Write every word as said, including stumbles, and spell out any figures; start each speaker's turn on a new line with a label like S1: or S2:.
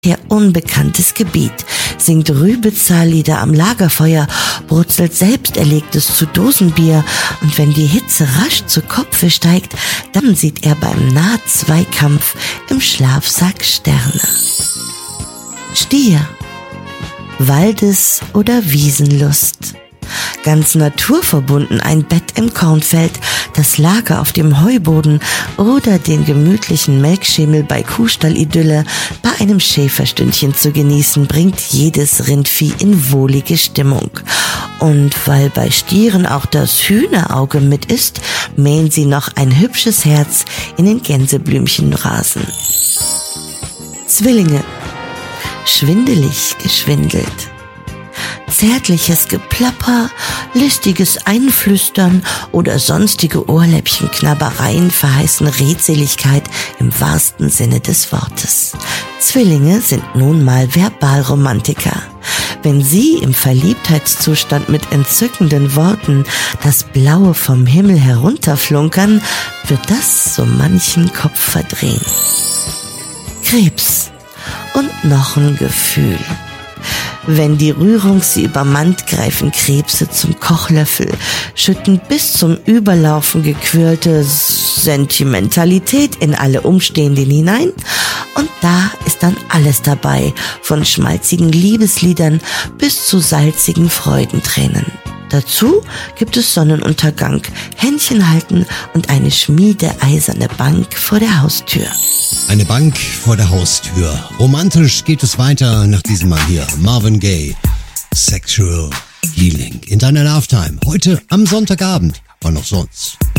S1: her unbekanntes Gebiet, singt Rübezahllieder am Lagerfeuer, brutzelt selbst erlegtes zu Dosenbier, und wenn die Hitze rasch zu Kopfe steigt, dann sieht er beim Nahzweikampf im Schlafsack Sterne. Stier, Waldes- oder Wiesenlust. Ganz naturverbunden ein Bett im Kornfeld, das Lager auf dem Heuboden oder den gemütlichen Melkschemel bei Kuhstallidylle bei einem Schäferstündchen zu genießen, bringt jedes Rindvieh in wohlige Stimmung. Und weil bei Stieren auch das Hühnerauge mit ist, mähen sie noch ein hübsches Herz in den Gänseblümchenrasen. Zwillinge, schwindelig geschwindelt. Zärtliches Geplapper, listiges Einflüstern oder sonstige Ohrläppchenknabbereien verheißen Redseligkeit im wahrsten Sinne des Wortes. Zwillinge sind nun mal Verbalromantiker. Wenn sie im Verliebtheitszustand mit entzückenden Worten das Blaue vom Himmel herunterflunkern, wird das so manchen Kopf verdrehen. Krebs und noch ein Gefühl. Wenn die Rührung sie übermannt, greifen Krebse zum Kochlöffel, schütten bis zum Überlaufen gequirlte Sentimentalität in alle Umstehenden hinein, und da ist dann alles dabei, von schmalzigen Liebesliedern bis zu salzigen Freudentränen. Dazu gibt es Sonnenuntergang, Händchen halten und eine schmiedeeiserne Bank vor der Haustür.
S2: Eine Bank vor der Haustür. Romantisch geht es weiter nach diesem Mal hier. Marvin Gaye, Sexual Healing in deiner Lifetime. Heute am Sonntagabend. Wann noch sonst?